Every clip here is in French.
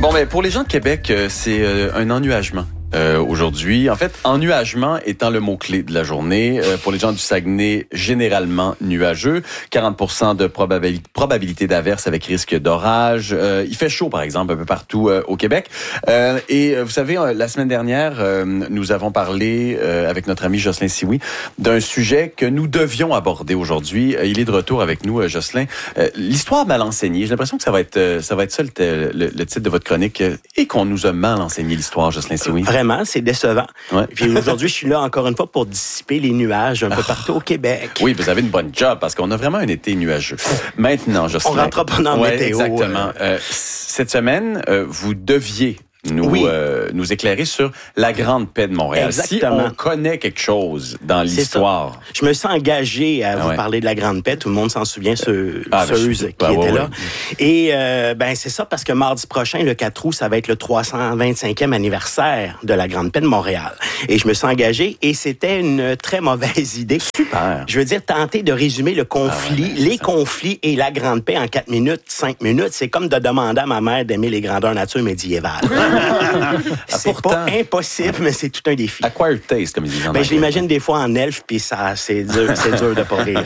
Bon, ben pour les gens de Québec, c'est un ennuagement. Aujourd'hui. En fait, ennuagement étant le mot-clé de la journée. Pour les gens du Saguenay, généralement nuageux. 40% de probabilité d'averse avec risque d'orage. Il fait chaud, par exemple, un peu partout au Québec. Et vous savez, la semaine dernière, nous avons parlé avec notre ami Jocelyn Sioui d'un sujet que nous devions aborder aujourd'hui. Il est de retour avec nous, Jocelyn. L'histoire mal enseignée. J'ai l'impression que ça va être ça le titre de votre chronique. Et qu'on nous a mal enseigné l'histoire, Jocelyn Sioui. Vraiment, c'est décevant. Ouais. Puis aujourd'hui, je suis là encore une fois pour dissiper les nuages un peu partout au Québec. Oui, vous avez une bonne job parce qu'on a vraiment un été nuageux. Maintenant, Jocelyn. On rentre pas dans la météo. Exactement. Cette semaine, vous deviez nous éclairer sur la Grande Paix de Montréal. Exactement. Si on connaît quelque chose dans l'histoire. Je me suis engagé à vous parler de la Grande Paix. Tout le monde s'en souvient, ceux qui étaient là. Et c'est ça, parce que mardi prochain, le 4 août, ça va être le 325e anniversaire de la Grande Paix de Montréal. Et je me suis engagé et c'était une très mauvaise idée. Super. Je veux dire, tenter de résumer le conflit, les conflits et la Grande Paix en 4 minutes, 5 minutes, c'est comme de demander à ma mère d'aimer les grandeurs nature médiévales. C'est pas impossible, mais c'est tout un défi. Acquired taste, comme ils disent en anglais. Je l'imagine des fois en elfe, puis ça, c'est dur de pas rire.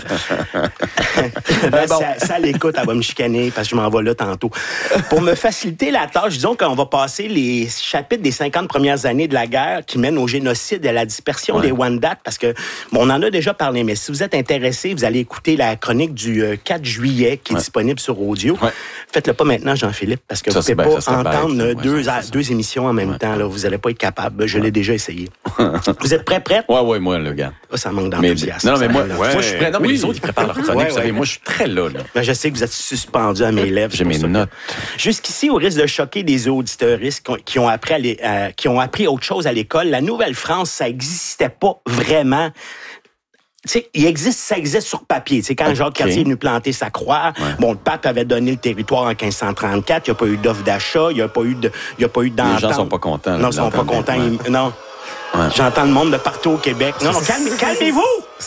Ça l'écoute, elle va me chicaner parce que je m'en vais là tantôt. Pour me faciliter la tâche, disons qu'on va passer les chapitres des 50 premières années de la guerre qui mènent au génocide et à la dispersion des Wendat, parce que, on en a déjà parlé, mais si vous êtes intéressé, vous allez écouter la chronique du 4 juillet qui est disponible sur audio. Ouais. Faites-le pas maintenant, Jean-Philippe, parce que vous ne pouvez pas entendre deux émissions en même temps. Là, vous n'allez pas être capable. Je l'ai déjà essayé. Vous êtes prêt? Oui, moi, le gars. Ça manque d'enthousiasme. Non, mais moi, je suis prêt. Non, mais les autres, ils préparent leur chronique. Vous savez, moi, je suis très là. Ben, je sais que vous êtes suspendu à mes lèvres. J'ai mes notes. Jusqu'ici, au risque de choquer des auditeuristes qui ont appris autre chose à l'école, la Nouvelle-France, ça n'existait pas vraiment. Ça existe sur papier. Quand Jacques Cartier est venu planter sa croix, le pape avait donné le territoire en 1534, il n'y a pas eu d'offre d'achat, il n'y a pas eu d'entente. Les gens sont pas contents. Non, ils sont pas contents. Non. Ouais. J'entends le monde de partout au Québec. Non, calmez-vous!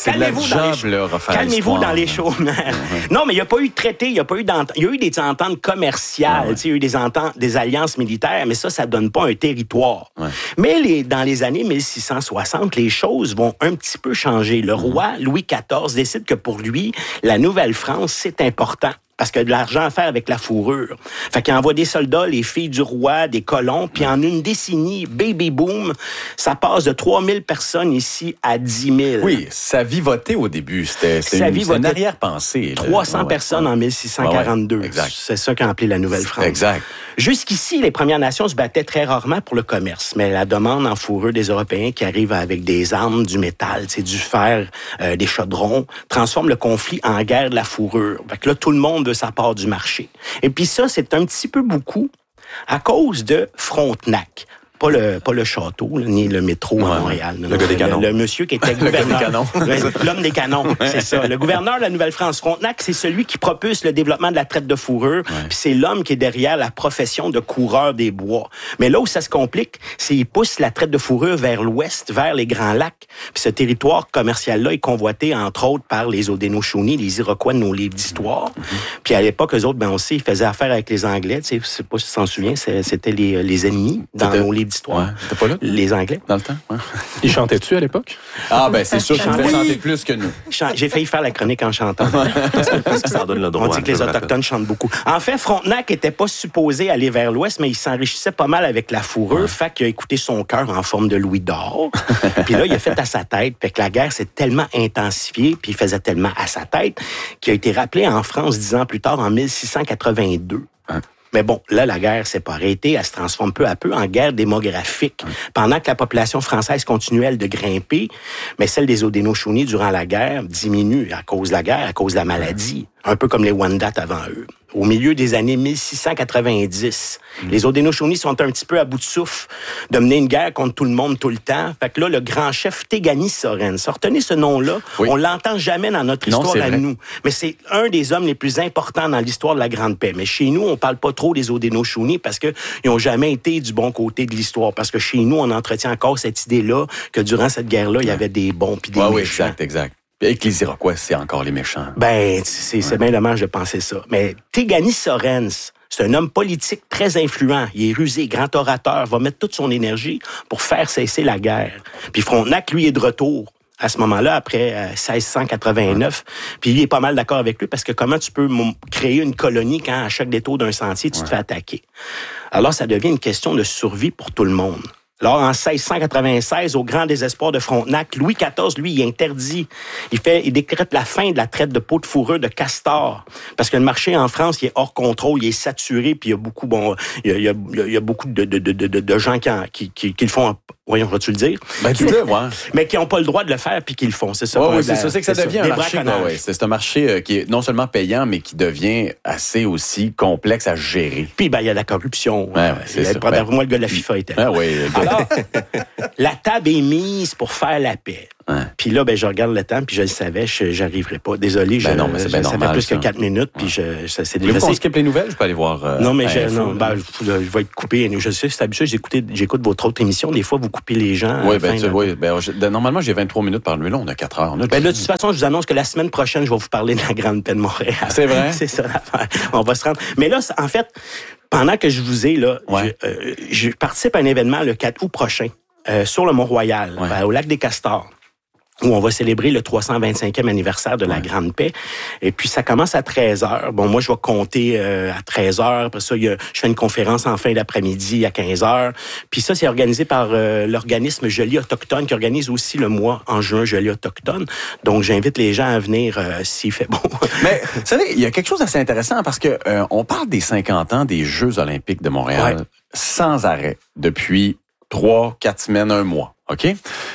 Calmez-vous dans les chômeurs. Non, mais il n'y a pas eu de traité, il y a eu des ententes commerciales, il y a eu des alliances militaires, mais ça donne pas un territoire. Ouais. Mais dans les années 1660, les choses vont un petit peu changer. Le roi Louis XIV décide que pour lui, la Nouvelle-France, c'est important. Parce qu'il y a de l'argent à faire avec la fourrure. Fait qu'il envoie des soldats, les filles du roi, des colons, puis en une décennie, baby boom, ça passe de 3000 personnes ici à 10 000. Oui, ça vivotait au début. C'était une arrière-pensée. 300 personnes en 1642. Exact. C'est ça qu'a appelé la Nouvelle-France. Exact. Jusqu'ici, les Premières Nations se battaient très rarement pour le commerce, mais la demande en fourrure des Européens qui arrivent avec des armes, du métal, du fer, des chaudrons, transforme le conflit en guerre de la fourrure. Fait que là, tout le monde veut sa part du marché. Et puis ça, c'est un petit peu beaucoup à cause de Frontenac. Pas le château, ni le métro à Montréal. Le gars des canons. Le monsieur qui était gouverneur. L'homme des canons, c'est ça. Le gouverneur de la Nouvelle-France, Frontenac, c'est celui qui propulse le développement de la traite de fourrure, puis c'est l'homme qui est derrière la profession de coureur des bois. Mais là où ça se complique, c'est qu'il pousse la traite de fourrure vers l'ouest, vers les Grands Lacs. Puis ce territoire commercial-là est convoité, entre autres, par les Haudenosaunee, les Iroquois de nos livres d'histoire. Puis à l'époque, eux autres, on sait, ils faisaient affaire avec les Anglais. Je sais pas si tu t'en souviens, c'était les ennemis dans nos livres d'histoire. T'es pas là? Les Anglais. Dans le temps? Ouais. Ils chantaient-tu à l'époque? Ah, ben c'est sûr qu'ils devaient chanter plus que nous. J'ai failli faire la chronique en chantant. Parce que ça en donne le droit. On dit que les Autochtones chantent beaucoup. En fait, Frontenac n'était pas supposé aller vers l'ouest, mais il s'enrichissait pas mal avec la fourrure. Fait qu'il a écouté son cœur en forme de louis d'or. Puis là, il a fait à sa tête. Fait que la guerre s'est tellement intensifiée, puis il faisait tellement à sa tête, qu'il a été rappelé en France 10 ans plus tard, en 1682. Mais bon, là, la guerre s'est pas arrêtée. Elle se transforme peu à peu en guerre démographique. Pendant que la population française continue, elle, de grimper, mais celle des Haudenosaunee durant la guerre diminue à cause de la guerre, à cause de la maladie. Un peu comme les Wendat avant eux. Au milieu des années 1690, les Haudenosaunee sont un petit peu à bout de souffle de mener une guerre contre tout le monde tout le temps. Fait que là, le grand chef Téganissorène, retenez ce nom-là, on l'entend jamais dans notre histoire à nous. Mais c'est un des hommes les plus importants dans l'histoire de la Grande Paix. Mais chez nous, on parle pas trop des Haudenosaunee parce qu'ils n'ont jamais été du bon côté de l'histoire. Parce que chez nous, on entretient encore cette idée-là que durant cette guerre-là, il y avait des bons puis des méchants. Oui, exact. Et que les Iroquois, c'est encore les méchants. Ben, c'est bien dommage de penser ça. Mais Téganissorène, C'est un homme politique très influent. Il est rusé, grand orateur, va mettre toute son énergie pour faire cesser la guerre. Puis Frontenac, lui, est de retour à ce moment-là, après 1689. Puis il est pas mal d'accord avec lui parce que comment tu peux créer une colonie quand à chaque détour d'un sentier, tu te fais attaquer? Alors, ça devient une question de survie pour tout le monde. Alors, en 1696, au grand désespoir de Frontenac, Louis XIV, lui, il interdit, il décrète la fin de la traite de peau de fourrure de castor. Parce que le marché en France, il est hors contrôle, il est saturé, puis il y a beaucoup, il y a beaucoup de gens qui le font, voyons, vas-tu le dire? Ben, tu le vois. Mais qui n'ont pas le droit de le faire, puis qui le font, c'est ça. Oui, c'est ça. C'est que ça devient un marché. C'est un marché qui est non seulement payant, mais qui devient assez aussi complexe à gérer. Puis, il y a la corruption. Pour moi, le gars de la FIFA était. Alors, la table est mise pour faire la paix. Puis là, je regarde le temps, puis je le savais, j'arriverai pas. Désolé, ça fait plus que 4 minutes, puis c'est déjà... Voulez-vous qu'on skippe les nouvelles? Je peux aller voir... Non, mais je vais être coupé. Je sais, c'est habitué, j'écoute votre autre émission. Des fois, vous coupez les gens. Oui, normalement, j'ai 23 minutes par nuit. Là, on a 4 heures. De toute façon, je vous annonce que la semaine prochaine, je vais vous parler de la Grande Paix de Montréal. C'est vrai? C'est ça l'affaire. On va se rendre. Mais là, en fait, pendant que je vous ai, là, je participe à un événement le 4 août prochain sur le Mont-Royal, au lac des Castors, où on va célébrer le 325e anniversaire de la Grande Paix. Et puis, ça commence à 13h. Bon, moi, je vais compter à 13h. Après ça, je fais une conférence en fin d'après-midi à 15h. Puis ça, c'est organisé par l'organisme Gelée Autochtone, qui organise aussi le mois en juin Gelée Autochtone. Donc, j'invite les gens à venir s'il fait bon. Mais, vous savez, il y a quelque chose d'assez intéressant parce que on parle des 50 ans des Jeux olympiques de Montréal sans arrêt depuis 3, 4 semaines, 1 mois. OK?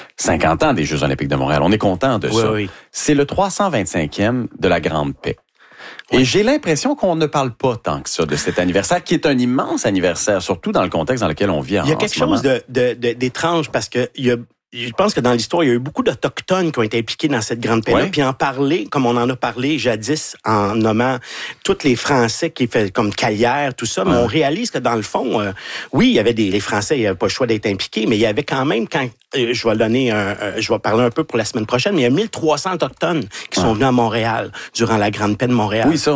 50 ans des Jeux olympiques de Montréal. On est content de ça. Oui. C'est le 325e de la Grande Paix. Et j'ai l'impression qu'on ne parle pas tant que ça de cet anniversaire, qui est un immense anniversaire, surtout dans le contexte dans lequel on vit en ce moment. Il y a quelque chose d'étrange parce que je pense que dans l'histoire, il y a eu beaucoup d'Autochtones qui ont été impliqués dans cette Grande Paix-là. Puis en parler, comme on en a parlé jadis, en nommant tous les Français qui fait comme Calière, tout ça, mais on réalise que dans le fond, oui, il y avait les Français, il n'y avait pas le choix d'être impliqués, mais il y avait quand même, je vais parler un peu pour la semaine prochaine, mais il y a 1300 Autochtones qui sont venus à Montréal durant la Grande Paix de Montréal. Oui, ça,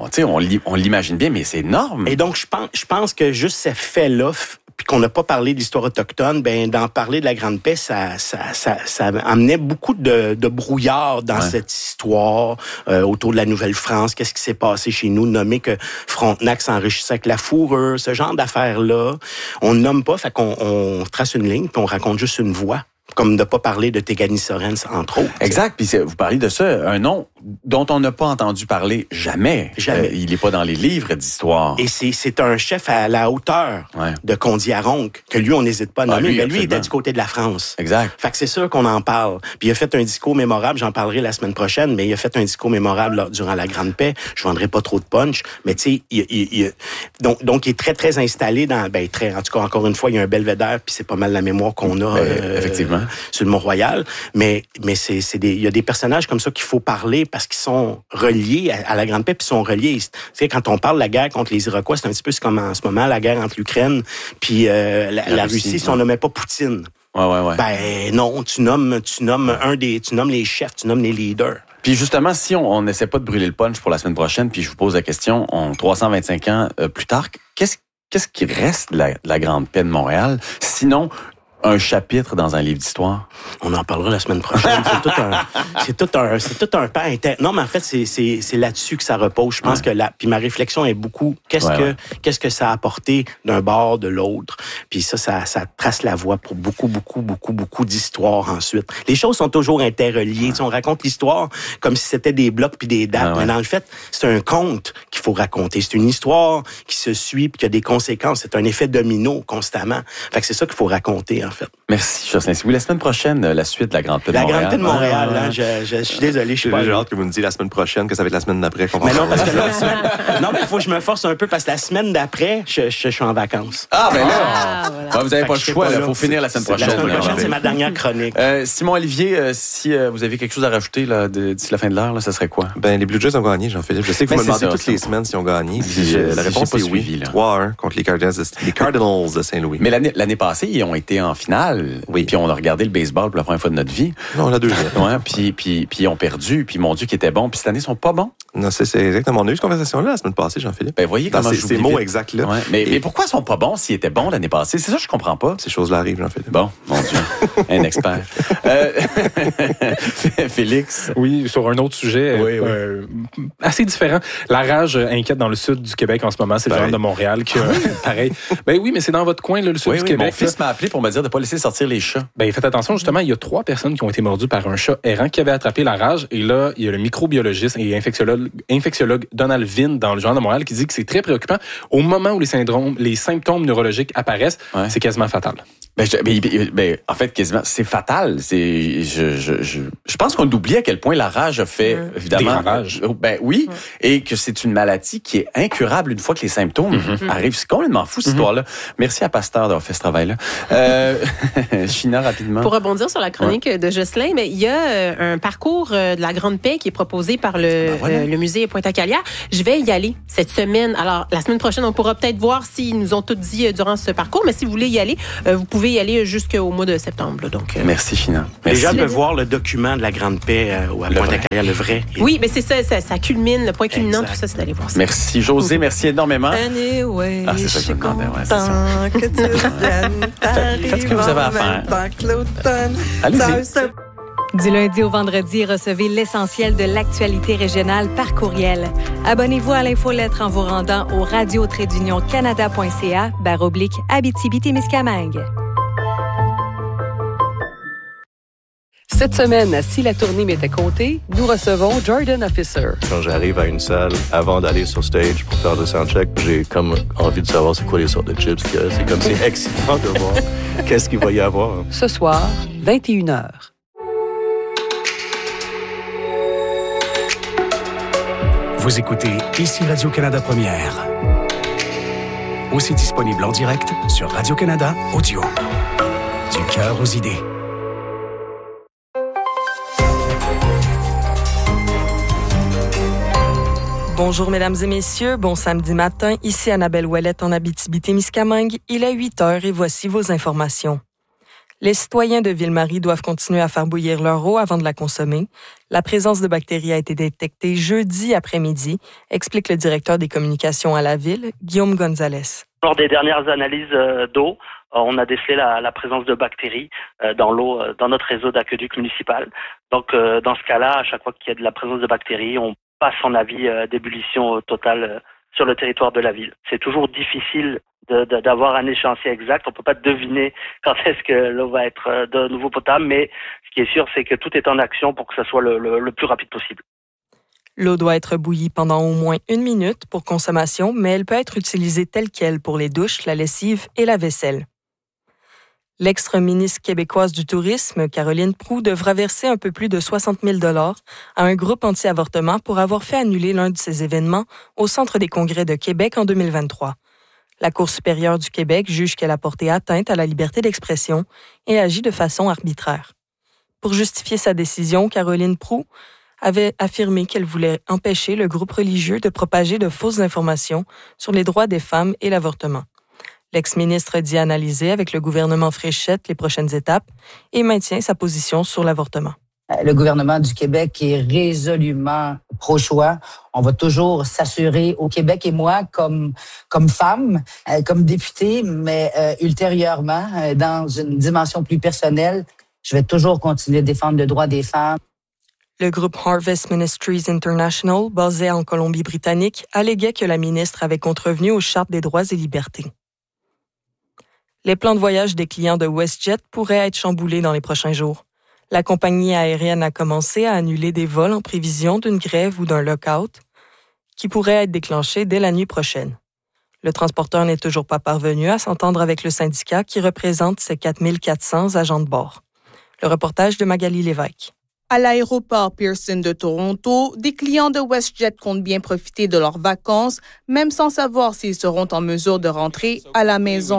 on l'imagine bien, mais c'est énorme. Et donc, je pense que juste ces faits-là, puis qu'on n'a pas parlé de l'histoire autochtone, d'en parler de la Grande Paix, ça amenait beaucoup de brouillard dans cette histoire autour de la Nouvelle-France. Qu'est-ce qui s'est passé chez nous? Nommer que Frontenac s'enrichissait avec la fourrure, ce genre d'affaires-là. On ne nomme pas, fait qu'on trace une ligne, puis on raconte juste une voix. Comme de ne pas parler de Tegani Sorens, entre autres. Exact. Puis vous parlez de ça, un nom dont on n'a pas entendu parler jamais. Il n'est pas dans les livres d'histoire. Et c'est un chef à la hauteur de Kondiaronk, que lui, on n'hésite pas à nommer. Mais lui, il était du côté de la France. Exact. Fait que c'est sûr qu'on en parle. Puis il a fait un discours mémorable, j'en parlerai la semaine prochaine, mais il a fait un discours mémorable durant la Grande Paix. Je vendrai pas trop de punch, mais tu sais, donc il est très, très installé dans... en tout cas, encore une fois, il y a un belvédère, puis c'est pas mal la mémoire qu'on a. Effectivement. Sur le Mont-Royal, mais il y a des personnages comme ça qu'il faut parler parce qu'ils sont reliés à la Grande Paix, puis ils sont reliés. Tu sais, quand on parle de la guerre contre les Iroquois, c'est un petit peu comme en ce moment la guerre entre l'Ukraine puis la Russie, si on nommait pas Poutine. Ouais. Non, tu nommes les chefs, tu nommes les leaders. Puis justement, si on n'essaie pas de brûler le punch pour la semaine prochaine, puis je vous pose la question, 325 ans plus tard, qu'est-ce qui reste de la Grande Paix de Montréal, sinon un chapitre dans un livre d'histoire? On en parlera la semaine prochaine. C'est tout un pan interne. Non, mais en fait, c'est là-dessus que ça repose. Je pense que puis ma réflexion est beaucoup, qu'est-ce que ça a apporté d'un bord, de l'autre. Puis ça trace la voie pour beaucoup d'histoires ensuite. Les choses sont toujours interreliées. Tu sais, on raconte l'histoire comme si c'était des blocs puis des dates. Mais dans le fait, c'est un conte qu'il faut raconter. C'est une histoire qui se suit puis qui a des conséquences. C'est un effet domino constamment. Fait que c'est ça qu'il faut raconter, en fait. Merci, Jocelyn. Oui, la semaine prochaine, la suite de la Grande Paix de Montréal. La Grande Paix de Montréal, je suis désolé, je suis pas... J'ai hâte que vous me disiez la semaine prochaine que ça va être la semaine d'après qu'on va Mais non, parce que non, mais il faut que je me force un peu parce que la semaine d'après, je suis en vacances. Ah, ben là! Vous n'avez pas le choix, il faut finir la semaine prochaine. La semaine prochaine, c'est ma dernière chronique. Simon Olivier, si vous avez quelque chose à rajouter d'ici la fin de l'heure, ça serait quoi? Les Blue Jays ont gagné, Jean-Philippe. Je sais que vous me demandez toutes les semaines s'ils ont gagné. La réponse est oui. 3-1 contre les Cardinals de Saint-Louis. Mais l'année passée, ils ont été en finale. Oui. Puis on a regardé le baseball pour la première fois de notre vie. Non, la deuxième. Puis ils ont perdu. Puis mon Dieu, qui était bon. Puis cette année, ils sont pas bons. Non, c'est exactement. On a eu cette conversation-là la semaine passée, Jean-Philippe. Ben, voyez comment ces mots exacts-là. Ouais. Mais pourquoi ils sont pas bons s'ils étaient bons l'année passée? C'est ça que je comprends pas. Ces choses-là arrivent, Jean-Philippe. Bon, mon Dieu. Un expert. Félix. Oui, sur un autre sujet assez différent. La rage inquiète dans le sud du Québec en ce moment. C'est le genre de Montréal qui pareil. Ben oui, mais c'est dans votre coin, là, le sud du Québec. Mon fils m'a appelé pour me dire de ne pas laisser sortir les chats. Ben faites attention, justement, il y a 3 personnes qui ont été mordues par un chat errant qui avait attrapé la rage. Et là, il y a le microbiologiste et infectiologue Donald Vin dans le Journal de Montréal qui dit que c'est très préoccupant. Au moment où les symptômes neurologiques apparaissent, c'est quasiment fatal. En fait, quasiment, c'est fatal. Je pense qu'on oublie à quel point la rage a fait, évidemment... Des ravages. Ben oui, et que c'est une maladie qui est incurable une fois que les symptômes arrivent. C'est complètement fou, cette histoire-là. Merci à Pasteur d'avoir fait ce travail-là. China, rapidement. Pour rebondir sur la chronique de Jocelyn, mais il y a un parcours de la Grande Paix qui est proposé par le musée Pointe-à-Calière. Je vais y aller cette semaine. Alors, la semaine prochaine, on pourra peut-être voir s'ils nous ont tout dit durant ce parcours, mais si vous voulez y aller, vous pouvez y aller jusqu'au mois de septembre. Donc, merci, China. Les gens peuvent voir le document de la Grande Paix à Pointe-à-Calière, le vrai. Oui, mais c'est ça culmine, le point culminant, tout ça, c'est d'aller voir ça. Merci, José, merci énormément. Anyway, c'est ça que je me demandais, que tu reviennes. Faites ce que vous avez à faire. Allez-y. Du lundi au vendredi, recevez l'essentiel de l'actualité régionale par courriel. Abonnez-vous à l'infolettre en vous rendant au radio-canada.ca/Abitibi-Témiscamingue. Cette semaine, si la tournée m'était comptée, nous recevons Jordan Officer. Quand j'arrive à une salle, avant d'aller sur stage pour faire le soundcheck, j'ai comme envie de savoir c'est quoi les sortes de chips qu'il y a. C'est comme c'est excitant de voir qu'est-ce qu'il va y avoir. Ce soir, 21h. Vous écoutez ici Radio-Canada Première. Aussi disponible en direct sur Radio-Canada Audio. Du cœur aux idées. Bonjour mesdames et messieurs, bon samedi matin, ici Annabelle Ouellette en Abitibi-Témiscamingue. Il est 8h et voici vos informations. Les citoyens de Ville-Marie doivent continuer à faire bouillir leur eau avant de la consommer. La présence de bactéries a été détectée jeudi après-midi, explique le directeur des communications à la Ville, Guillaume Gonzalez. Lors des dernières analyses d'eau, on a décelé la présence de bactéries dans l'eau, dans notre réseau d'aqueduc municipal. Donc, dans ce cas-là, à chaque fois qu'il y a de la présence de bactéries, on passe en avis d'ébullition totale sur le territoire de la ville. C'est toujours difficile d'avoir un échéancier exact. On peut pas deviner quand est-ce que l'eau va être de nouveau potable, mais ce qui est sûr, c'est que tout est en action pour que ça soit le plus rapide possible. L'eau doit être bouillie pendant au moins 1 minute pour consommation, mais elle peut être utilisée telle quelle pour les douches, la lessive et la vaisselle. L'ex-ministre québécoise du Tourisme, Caroline Proulx, devra verser un peu plus de 60 000 $ à un groupe anti-avortement pour avoir fait annuler l'un de ses événements au Centre des congrès de Québec en 2023. La Cour supérieure du Québec juge qu'elle a porté atteinte à la liberté d'expression et agit de façon arbitraire. Pour justifier sa décision, Caroline Proulx avait affirmé qu'elle voulait empêcher le groupe religieux de propager de fausses informations sur les droits des femmes et l'avortement. L'ex-ministre dit analyser avec le gouvernement Fréchette les prochaines étapes et maintient sa position sur l'avortement. Le gouvernement du Québec est résolument pro-choix. On va toujours s'assurer au Québec et moi, comme femme, comme députée, mais ultérieurement, dans une dimension plus personnelle, je vais toujours continuer de défendre le droit des femmes. Le groupe Harvest Ministries International, basé en Colombie-Britannique, alléguait que la ministre avait contrevenu aux chartes des droits et libertés. Les plans de voyage des clients de WestJet pourraient être chamboulés dans les prochains jours. La compagnie aérienne a commencé à annuler des vols en prévision d'une grève ou d'un lock-out qui pourrait être déclenché dès la nuit prochaine. Le transporteur n'est toujours pas parvenu à s'entendre avec le syndicat qui représente ses 4 400 agents de bord. Le reportage de Magali Lévesque. À l'aéroport Pearson de Toronto, des clients de WestJet comptent bien profiter de leurs vacances, même sans savoir s'ils seront en mesure de rentrer à la maison.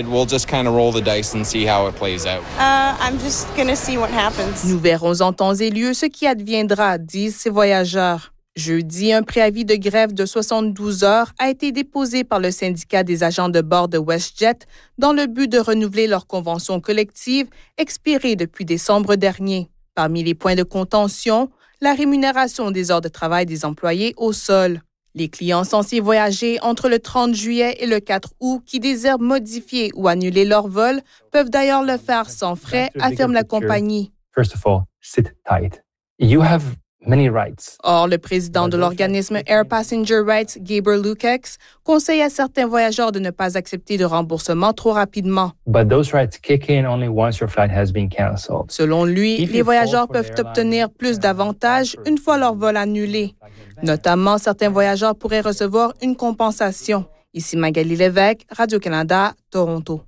Nous verrons en temps et lieu ce qui adviendra, disent ces voyageurs. Jeudi, un préavis de grève de 72 heures a été déposé par le syndicat des agents de bord de WestJet dans le but de renouveler leur convention collective expirée depuis décembre dernier. Parmi les points de contention, la rémunération des heures de travail des employés au sol. Les clients censés voyager entre le 30 juillet et le 4 août qui désirent modifier ou annuler leur vol peuvent d'ailleurs le faire sans frais, affirme la compagnie. First of all, sit tight. You have many rights. Or, le président de l'organisme Air Passenger Rights, Gabriel Lukex, conseille à certains voyageurs de ne pas accepter de remboursement trop rapidement. But those rights kick in only once your flight has been canceled. Selon lui, les voyageurs peuvent obtenir plus d'avantages une fois leur vol annulé. Notamment, certains voyageurs pourraient recevoir une compensation. Ici Magali Lévesque, Radio-Canada, Toronto.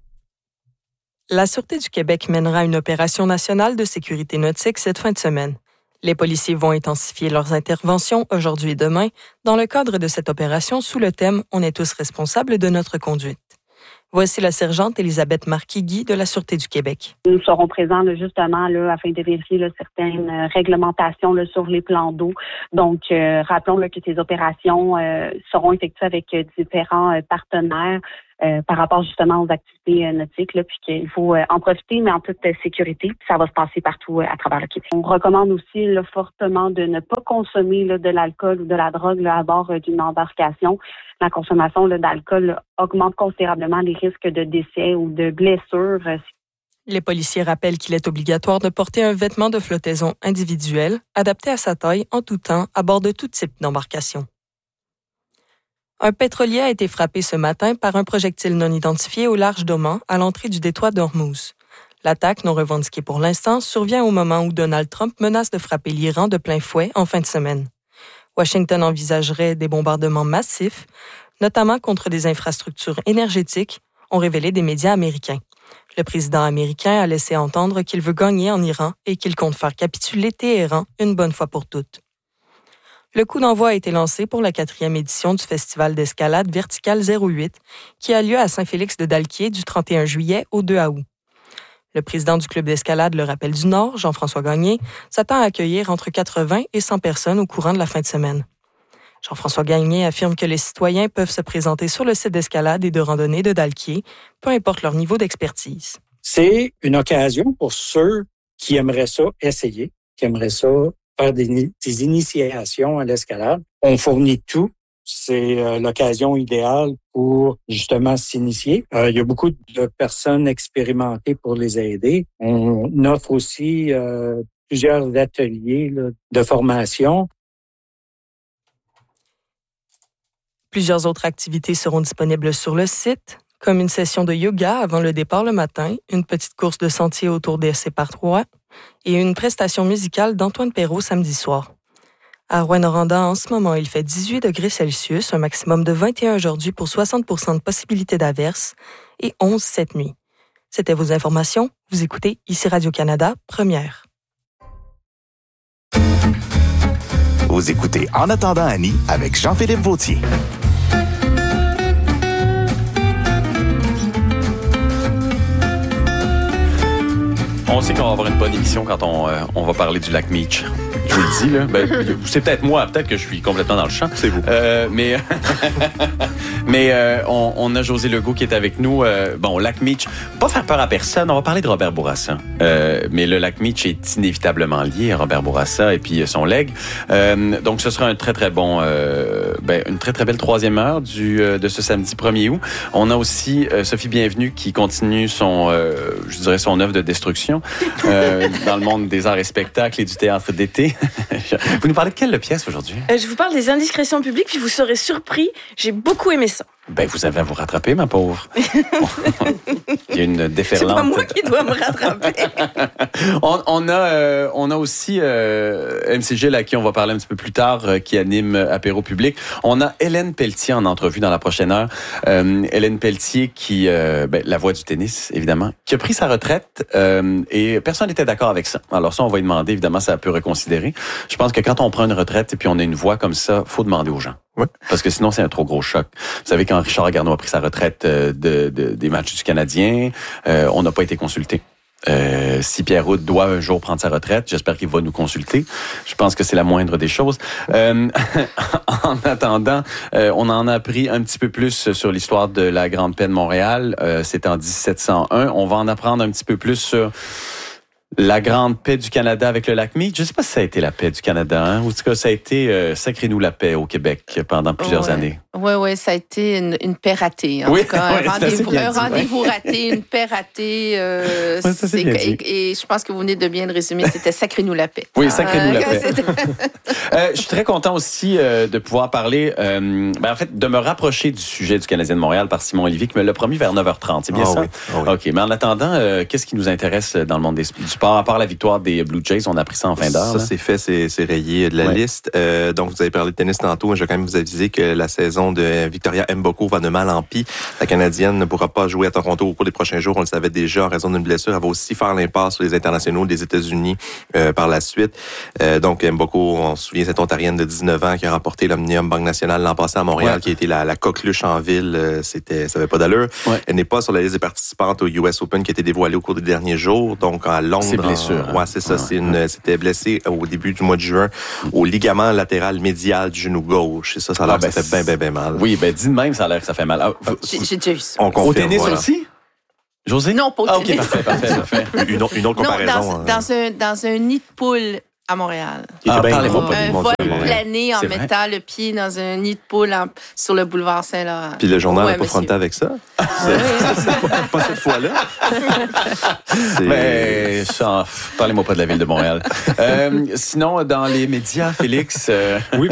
La Sûreté du Québec mènera une opération nationale de sécurité nautique cette fin de semaine. Les policiers vont intensifier leurs interventions aujourd'hui et demain dans le cadre de cette opération sous le thème « On est tous responsables de notre conduite ». Voici la sergente Elisabeth Marquis-Guy de la Sûreté du Québec. Nous serons présents justement afin de vérifier certaines réglementations sur les plans d'eau. Donc, rappelons que ces opérations seront effectuées avec différents partenaires par rapport justement aux activités nautiques, puis qu'il faut en profiter, mais en toute sécurité. Puis ça va se passer partout à travers le Québec. On recommande aussi fortement de ne pas consommer de l'alcool ou de la drogue à bord d'une embarcation. La consommation d'alcool augmente considérablement les risques de décès ou de blessures. Les policiers rappellent qu'il est obligatoire de porter un vêtement de flottaison individuel, adapté à sa taille en tout temps, à bord de tout type d'embarcation. Un pétrolier a été frappé ce matin par un projectile non identifié au large d'Oman, à l'entrée du détroit d'Ormuz. L'attaque, non revendiquée pour l'instant, survient au moment où Donald Trump menace de frapper l'Iran de plein fouet en fin de semaine. Washington envisagerait des bombardements massifs, notamment contre des infrastructures énergétiques, ont révélé des médias américains. Le président américain a laissé entendre qu'il veut gagner en Iran et qu'il compte faire capituler Téhéran une bonne fois pour toutes. Le coup d'envoi a été lancé pour la 4e édition du Festival d'escalade Vertical 08, qui a lieu à Saint-Félix-de-Dalquier du 31 juillet au 2 août. Le président du club d'escalade Le Rappel du Nord, Jean-François Gagné, s'attend à accueillir entre 80 et 100 personnes au courant de la fin de semaine. Jean-François Gagné affirme que les citoyens peuvent se présenter sur le site d'escalade et de randonnée de Dalquier, peu importe leur niveau d'expertise. C'est une occasion pour ceux qui aimeraient ça essayer, qui aimeraient ça faire des initiations à l'escalade. On fournit tout. C'est l'occasion idéale pour justement s'initier. Il y a beaucoup de personnes expérimentées pour les aider. On offre aussi plusieurs ateliers de formation. Plusieurs autres activités seront disponibles sur le site, comme une session de yoga avant le départ le matin, une petite course de sentier autour des séparatoires et une prestation musicale d'Antoine Perrault samedi soir. À Rouyn-Noranda, en ce moment, il fait 18 degrés Celsius, un maximum de 21 aujourd'hui pour 60% de possibilité d'averse et 11 cette nuit. C'était vos informations. Vous écoutez ici Radio-Canada, première. Vous écoutez En attendant Annie avec Jean-Philippe Vautier. On sait qu'on va avoir une bonne émission quand on va parler du lac Meech. Je vous le dis, là. Ben, c'est peut-être moi, peut-être que je suis complètement dans le champ. C'est vous. Mais on a José Legault qui est avec nous. Bon, lac Meech, pas faire peur à personne. On va parler de Robert Bourassa. Mais le lac Meech est inévitablement lié à Robert Bourassa et puis son legs. Donc, ce sera un très, très bon, une très, très belle troisième heure de ce samedi 1er août. On a aussi Sophie Bienvenue qui continue son œuvre de destruction dans le monde des arts et spectacles et du théâtre d'été. Vous nous parlez de quelle pièce aujourd'hui? Je vous parle des indiscrétions publiques, puis vous serez surpris. J'ai beaucoup aimé ça. Ben, vous avez à vous rattraper, ma pauvre. Il y a une déferlante. C'est pas moi qui dois me rattraper. on a aussi MC Gilles, à qui on va parler un petit peu plus tard, qui anime Apéro Public. On a Hélène Pelletier en entrevue dans la prochaine heure. Hélène Pelletier, qui la voix du tennis, évidemment, qui a pris sa retraite et personne n'était d'accord avec ça. Alors ça, on va lui demander, évidemment, ça peut reconsidérer. Je pense que quand on prend une retraite et puis on a une voix comme ça, faut demander aux gens. Ouais. Parce que sinon, c'est un trop gros choc. Vous savez, quand Richard Garneau a pris sa retraite des matchs du Canadien, on n'a pas été consulté. Si Pierre Houde doit un jour prendre sa retraite, j'espère qu'il va nous consulter. Je pense que c'est la moindre des choses. En attendant, on en a appris un petit peu plus sur l'histoire de la Grande Paix de Montréal. C'était en 1701. On va en apprendre un petit peu plus sur La grande paix du Canada avec le lac Mead. Je ne sais pas si ça a été la paix du Canada, hein? Ou en tout cas, ça a été Sacrez-nous la paix au Québec pendant plusieurs années. Oui, ça a été une paix ratée. En tout cas, un rendez-vous raté, une paix ratée. Et je pense que vous venez de bien le résumer. C'était Sacrez-nous la paix. Oui, Sacrez-nous la paix. Je suis très content aussi de pouvoir parler, en fait, de me rapprocher du sujet du Canadien de Montréal par Simon Olivier qui me l'a promis vers 9h30. C'est bien ça? Oui. OK, mais en attendant, qu'est-ce qui nous intéresse dans le monde du sport? À part la victoire des Blue Jays, on a appris ça en fin d'heure. Ça, c'est fait, c'est rayé de la liste. Donc, vous avez parlé de tennis tantôt. Je vais quand même vous aviser que la saison de Victoria Mboko va de mal en pis. La Canadienne ne pourra pas jouer à Toronto au cours des prochains jours. On le savait déjà en raison d'une blessure. Elle va aussi faire l'impasse sur les internationaux des États-Unis par la suite. Donc, Mboko, on se souvient, cette Ontarienne de 19 ans qui a remporté l'Omnium Banque Nationale l'an passé à Montréal, qui a été la coqueluche en ville. Ça avait pas d'allure. Elle n'est pas sur la liste des participantes au US Open qui a été dévoilée au cours des derniers jours. Donc, à Londres. C'est blessure. C'est ça. C'était blessé au début du mois de juin au ligament latéral médial du genou gauche. Et ça a l'air que ça fait bien mal. Oui, dit de même, ça a l'air que ça fait mal. J'ai déjà eu ça. Au tennis aussi? José? Non, pas au tennis. OK, parfait. Une autre comparaison. Dans un nid de poule à Montréal. Un vol plané en mettant le pied dans un nid de poule sur le boulevard Saint-Laurent. Puis le journal n'a pas fronté avec ça? Pas cette fois-là? Mais parlez-moi pas de la ville de Montréal. Sinon, dans les médias, Félix... Oui,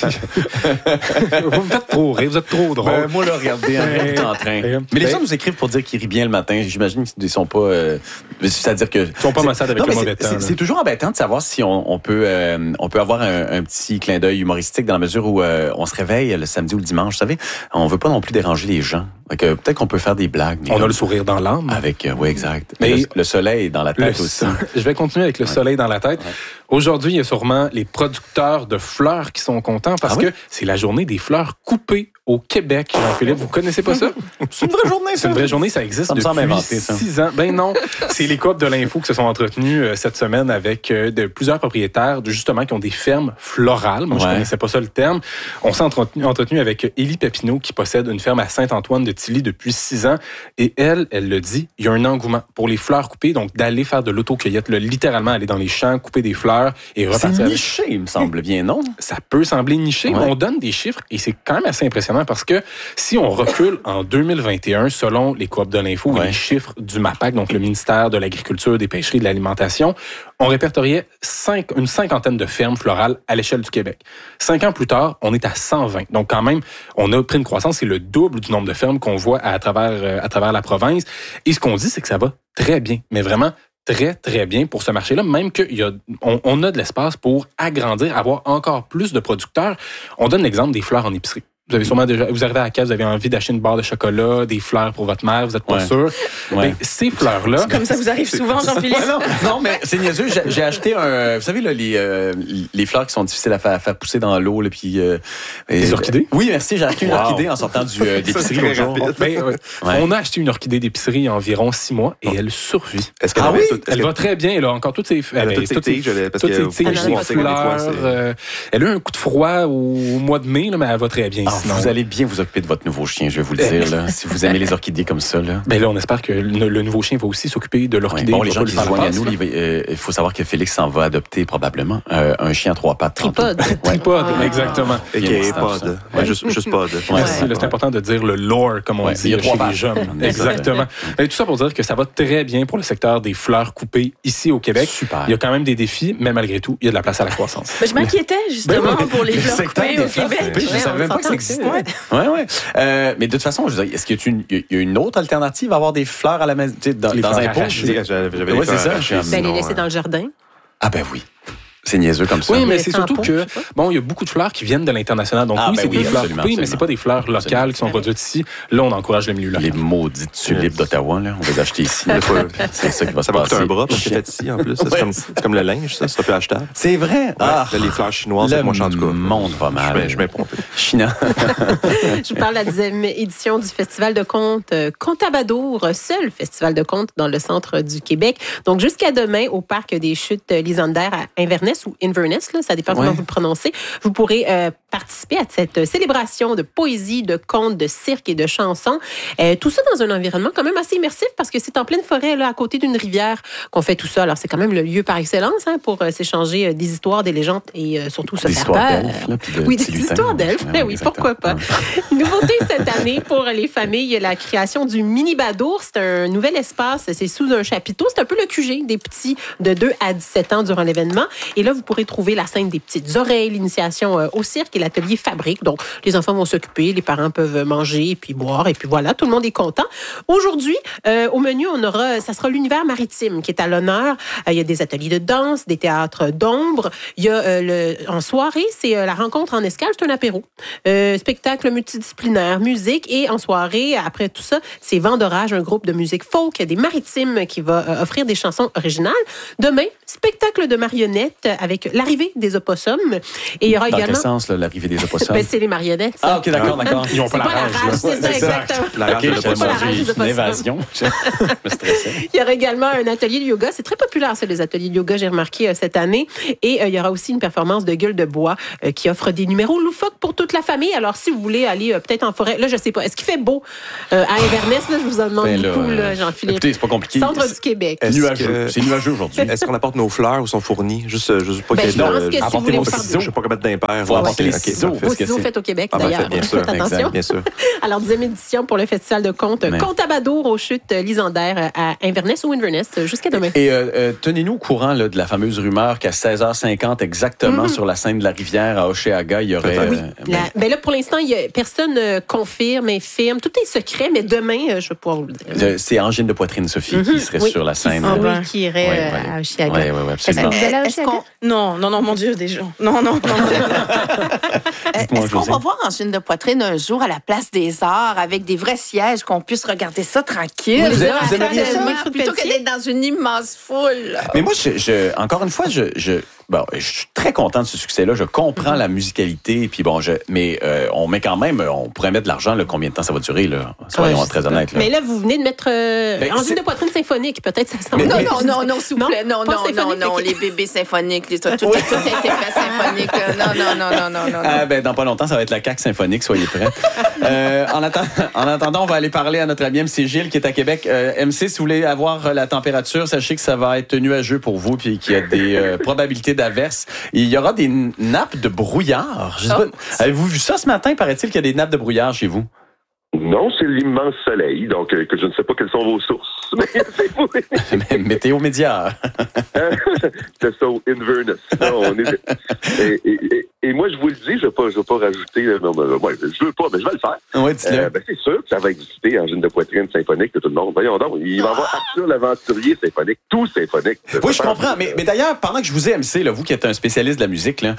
vous êtes trop rire, vous êtes trop drôle. Moi, là, regardez, en train. Mais les gens nous écrivent pour dire qu'ils rient bien le matin. J'imagine qu'ils ne sont pas... c'est-à-dire que... Ils sont pas massades avec le mauvais temps. C'est toujours embêtant de savoir si on peut avoir un petit clin d'œil humoristique dans la mesure où on se réveille le samedi ou le dimanche. Vous savez, on veut pas non plus déranger les gens. Peut-être qu'on peut faire des blagues. On a le sourire dans l'âme. Oui, exact. Mais le soleil dans la tête aussi. Je vais continuer avec le soleil dans la tête. Ouais. Aujourd'hui, il y a sûrement les producteurs de fleurs qui sont contents parce que c'est la journée des fleurs coupées au Québec. Jean-Philippe, vous connaissez pas ça? C'est une vraie journée, ça. C'est une vraie journée, ça existe depuis 6 ans. Ben non, c'est les coop de l'info qui se sont entretenus cette semaine avec plusieurs propriétaires justement qui ont des fermes florales. Moi, je connaissais pas ça le terme. On s'est entretenu avec Élie Papineau qui possède une ferme à Saint-Antoine de Tilly depuis 6 ans. Et elle le dit, il y a un engouement pour les fleurs coupées, donc d'aller faire de l'autocueillette, littéralement aller dans les champs, couper des fleurs et repartir. C'est niché, il me semble bien, non? Ça peut sembler niché, mais on donne des chiffres et c'est quand même assez impressionnant parce que si on recule en 2021, selon les coop de l'info et les chiffres du MAPAC, donc le ministère de l'Agriculture, des Pêcheries et de l'Alimentation, on répertoriait une cinquantaine de fermes florales à l'échelle du Québec. 5 ans plus tard, on est à 120. Donc quand même, on a pris une croissance, c'est le double du nombre de fermes qu'on voit à travers la province. Et ce qu'on dit, c'est que ça va très bien, mais vraiment très, très bien pour ce marché-là, même qu'on a de l'espace pour agrandir, avoir encore plus de producteurs. On donne l'exemple des fleurs en épicerie. Vous avez sûrement vous arrivez à la cave, vous avez envie d'acheter une barre de chocolat, des fleurs pour votre mère, vous n'êtes pas sûr. Mais ces fleurs-là... C'est comme ça vous arrive souvent, Jean-Philippe. Non, mais c'est niaiseux. J'ai acheté vous savez, là, les fleurs qui sont difficiles à faire pousser dans l'eau. Là, puis, des orchidées? Oui, merci. J'ai acheté une orchidée en sortant d'épicerie l'autre jour. On a acheté une orchidée d'épicerie il y a environ 6 mois et elle survit. Est-ce qu'elle elle va très bien. Elle a encore toutes ses tiges, ses fleurs. Elle a eu un coup de froid au mois de mai, mais elle va très bien. Vous allez bien vous occuper de votre nouveau chien, je vais vous le dire. Là, si vous aimez les orchidées comme ça. Là, on espère que le nouveau chien va aussi s'occuper de l'orchidée. Les gens qui se joignent à nous, il faut savoir que Félix s'en va adopter probablement un chien à 3 pattes. Tripode, exactement. Et pod. Juste pod. Merci, c'est important de dire le lore, comme on dit chez les jeunes. Exactement. Tout ça pour dire que ça va très bien pour le secteur des fleurs coupées ici au Québec. Super. Il y a quand même des défis, mais malgré tout, il y a de la place à la croissance. Je m'inquiétais justement pour les fleurs coupées au Québec. Je savais même pas que ça existait. Mais de toute façon, je veux dire, est-ce qu'il y a une autre alternative à avoir des fleurs à la maison, dans un pot? J'avais c'est ça. Les laisser dans le jardin. Ah ben oui. C'est niaiseux comme ça. Oui, mais c'est surtout que, il y a beaucoup de fleurs qui viennent de l'international. Donc c'est des fleurs coupées, mais c'est pas des fleurs locales qui sont produites ici. Là, on encourage le milieu local. Les maudites tulipes d'Ottawa, là, on va les acheter ici. C'est ça qui va se passer. Ça va coûter un bras parce que c'est fait ici, en plus. C'est comme le linge, ça sera plus achetable. C'est vrai? Les fleurs chinoises, c'est moins cher, en tout cas. Le monde va mal. Je m'ai pompé. China. Je vous parle de la 10e édition du Festival de contes Contabadour, seul festival de contes dans le centre du Québec. Donc, jusqu'à demain, au Parc des Chutes Lysander à Inverness, Inverness ou Inverness, là, ça dépend comment vous le prononcez. Vous pourrez participer à cette célébration de poésie, de contes, de cirque et de chansons. Tout ça dans un environnement quand même assez immersif parce que c'est en pleine forêt, là, à côté d'une rivière qu'on fait tout ça. Alors, c'est quand même le lieu par excellence pour s'échanger des histoires, des légendes et surtout se faire peur. Oui, des histoires d'elfes. Oui, pourquoi pas. Nouveauté cette année pour les familles, la création du Mini Badour. C'est un nouvel espace. C'est sous un chapiteau. C'est un peu le QG des petits de 2 à 17 ans durant l'événement. Et là, vous pourrez trouver la scène des petites oreilles, l'initiation au cirque et l'atelier fabrique. Donc, les enfants vont s'occuper, les parents peuvent manger et puis boire. Et puis voilà, tout le monde est content. Aujourd'hui, au menu, ça sera l'univers maritime qui est à l'honneur. Il y a des ateliers de danse, des théâtres d'ombre. Il y a en soirée, c'est la rencontre en escale, c'est un apéro. Spectacle multidisciplinaire, musique. Et en soirée, après tout ça, c'est Vent d'orage, un groupe de musique folk des maritimes qui va offrir des chansons originales. Demain, spectacle de marionnettes avec l'arrivée des opossums. Et il y aura Dans également... quel sens, là, l'arrivée des opossums? C'est les marionnettes. Ça. Ah, OK, d'accord. Ils n'ont pas la rage. C'est ça, exactement. La rage, c'est pas la rage des opossums. Une évasion. Je me stressais. Il y aura également un atelier de yoga. C'est très populaire, ça, les ateliers de yoga, j'ai remarqué cette année. Et il y aura aussi une performance de gueule de bois qui offre des numéros loufoques pour toute la famille. Alors, si vous voulez aller peut-être en forêt, là, je sais pas, est-ce qu'il fait beau à Inverness? Là, je vous en demande beaucoup, là, Jean-Philippe. Écoutez, c'est pas compliqué. Centre du Québec. C'est nuageux aujourd'hui. Est-ce qu'on apporte nos fleurs ou sont fournies? Juste pas je pense que si vous voulez faire je ne sais pas comment mettre d'impair. Faut apporter les ciseaux. Vos ciseaux faits au Québec, d'ailleurs. Bien sûr, faites attention. bien sûr. Alors, 10e édition pour le Festival de contes. Contes à Badour aux chutes Lysandaires à Inverness ou Inverness jusqu'à demain. Et tenez-nous au courant là, de la fameuse rumeur qu'à 16h50 exactement sur la scène de la rivière à Hochelaga, il y aurait... Ben là, pour l'instant, personne confirme, infirme. Tout est secret, mais demain, je vais pouvoir vous le dire. C'est Angine de Poitrine, Sophie, qui serait sur la scène. Oui, qui irait à Hochelaga. Oui, absolument. Est-ce non, mon Dieu, déjà. Non. Est-ce qu'on va voir Angine de Poitrine un jour à la Place des Arts avec des vrais sièges, qu'on puisse regarder ça tranquille? Vous aimeriez ça? Plutôt que d'être dans une immense foule. Mais moi, encore une fois, je suis très content de ce succès-là. Je comprends la musicalité, puis mais on met quand même, on pourrait mettre de l'argent, là, combien de temps ça va durer, là? Soyons très honnêtes. Là. Mais là, vous venez de mettre Angine de Poitrine symphonique, peut-être ça semble. Non, s'il vous plaît. Non, les bébés symphoniques, tout a été fait symphonique. Non. Dans pas longtemps, ça va être la CAQ symphonique, soyez prêts. En attendant, on va aller parler à notre ami MC Gilles qui est à Québec. MC, si vous voulez avoir la température, sachez que ça va être nuageux pour vous, puis qu'il y a des probabilités d'averses. Il y aura des nappes de brouillard. Je sais pas, avez-vous vu ça ce matin? Paraît-il qu'il y a des nappes de brouillard chez vous? Non, c'est l'immense soleil, donc que je ne sais pas quelles sont vos sources. Mais Météo Média. C'est ça, Inverness. Non, on est... et moi, je vous le dis, je ne vais pas rajouter... je veux pas, mais je vais le faire. Oui, dis-le. C'est sûr que ça va exister, Angine de Poitrine symphonique de tout le monde. Voyons donc, il va y avoir Arthur l'aventurier symphonique, tout symphonique. Oui, je comprends. Mais d'ailleurs, pendant que je vous ai MC, là, vous qui êtes un spécialiste de la musique, là,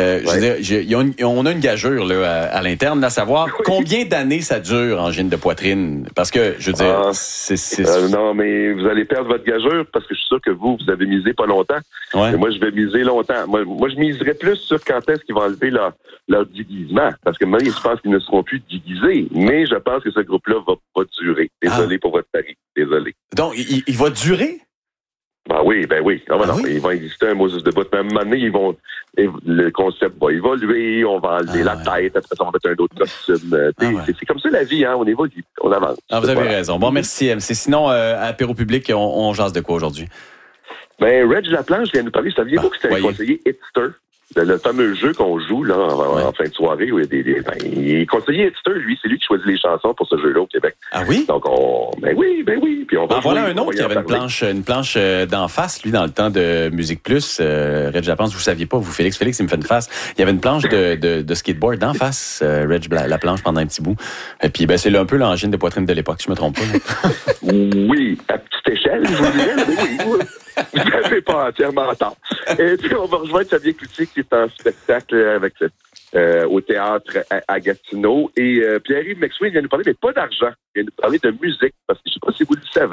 on a une gageure là, à l'interne, à savoir combien d'années ça dure, Angine de Poitrine. Parce que, je veux dire, non, mais vous allez perdre votre gageure parce que je suis sûr que vous avez misé pas longtemps. Ouais. Et moi, je vais miser longtemps. Moi, je miserais plus sur quand est-ce qu'ils vont enlever leur déguisement. Parce que moi, je pense qu'ils ne seront plus déguisés. Mais je pense que ce groupe-là va pas durer. Désolé pour votre pari. Désolé. Donc, il va durer? Ben oui. Il va exister un Moses de bout. Mais à un moment donné, le concept va évoluer, on va enlever la tête, après ça, on va mettre un autre costume. C'est comme ça la vie, hein? On évolue, on avance. Vous avez raison. Bon, merci, MC. Sinon, à Apéro Public, on jase de quoi aujourd'hui? Reg Laplanche vient nous parler. Saviez-vous que c'était un conseiller Hitster? Le fameux jeu qu'on joue là en fin de soirée où il y a il est conseiller Hitster, lui, c'est lui qui choisit les chansons pour ce jeu-là au Québec. Ah oui? Donc oui. Puis on va voilà un autre qui avait une planche d'en face, lui, dans le temps de Musique Plus. Reg Laplanche, vous saviez pas, vous, Félix, il me fait une face. Il y avait une planche de skateboard d'en face, Reg Laplanche, pendant un petit bout. Et puis, c'est un peu l'Angine de Poitrine de l'époque, si je me trompe pas. Oui, à petite échelle, je vous dirais, oui. Vous n'avez pas entièrement tort. Et puis, on va rejoindre Xavier Cloutier qui est en spectacle avec au théâtre à Gatineau. Et Pierre-Yves McSween vient nous parler, mais pas d'argent. Il vient nous parler de musique, parce que je ne sais pas si vous le savez,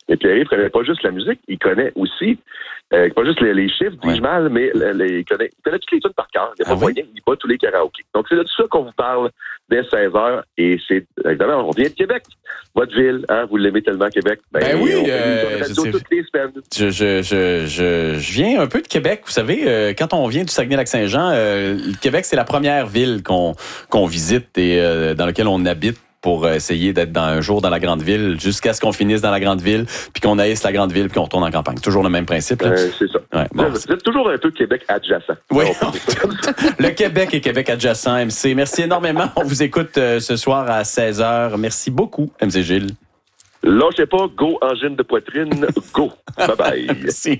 Et Pierre-Yves connaît pas juste la musique, il connaît aussi, pas juste les chiffres, dis-je mal, mais il connaît toutes les tunes par cœur. Il n'y a pas moyen, il bat tous les karaokés. Donc, c'est de tout ça qu'on vous parle dès 16h. Et c'est, évidemment, on vient de Québec. Votre ville, hein, vous l'aimez tellement, Québec. Oui, toutes les semaines. Je viens un peu de Québec. Vous savez, quand on vient du Saguenay-Lac-Saint-Jean, le Québec, c'est la première ville qu'on visite et dans laquelle on habite pour essayer d'être un jour dans la grande ville, jusqu'à ce qu'on finisse dans la grande ville, puis qu'on haïsse la grande ville, puis qu'on retourne en campagne. Toujours le même principe. C'est ça. Ouais, bon, vous êtes toujours un peu Québec adjacent. Oui, le Québec et Québec adjacent, MC. Merci énormément. On vous écoute ce soir à 16h. Merci beaucoup, MC Gilles. Lâchez pas, go, angine de poitrine, go. Bye-bye. Merci.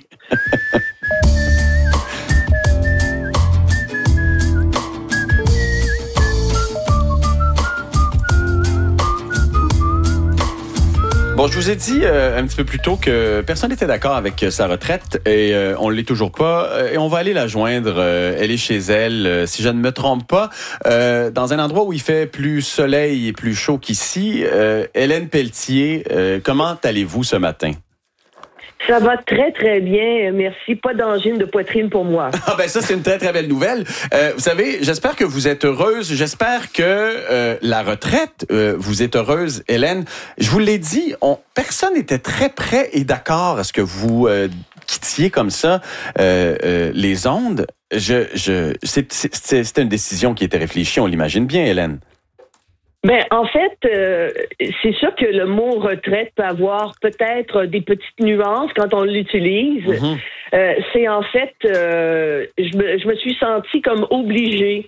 Bon, je vous ai dit un petit peu plus tôt que personne n'était d'accord avec sa retraite et on ne l'est toujours pas. Et on va aller la joindre. Elle est chez elle, si je ne me trompe pas, dans un endroit où il fait plus soleil et plus chaud qu'ici. Hélène Pelletier, comment allez-vous ce matin? Ça va très, très bien. Merci. Pas d'angine de poitrine pour moi. Ah ben ça, c'est une très, très belle nouvelle. Vous savez, j'espère que vous êtes heureuse. J'espère que la retraite, vous êtes heureuse, Hélène. Je vous l'ai dit, personne n'était très prêt et d'accord à ce que vous quittiez comme ça les ondes. C'est une décision qui était réfléchie, on l'imagine bien, Hélène. Ben, en fait, c'est sûr que le mot retraite peut avoir peut-être des petites nuances quand on l'utilise. C'est en fait, je me suis sentie comme obligée